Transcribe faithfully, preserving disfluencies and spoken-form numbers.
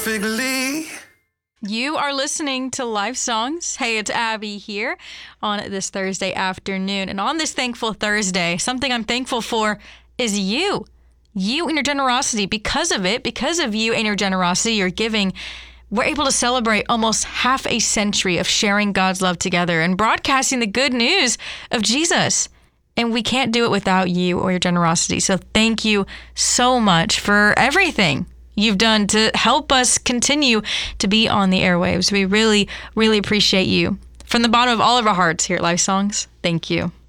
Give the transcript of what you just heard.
Figly. You are listening to Live Songs. Hey, it's Abby here on this Thursday afternoon. And on this Thankful Thursday, something I'm thankful for is you. You and your generosity. Because of it, because of you and your generosity, your giving, we're able to celebrate almost half a century of sharing God's love together and broadcasting the good news of Jesus. And we can't do it without you or your generosity. So thank you so much for everything you've done to help us continue to be on the airwaves. We really, really appreciate you. From the bottom of all of our hearts here at Live Songs, thank you.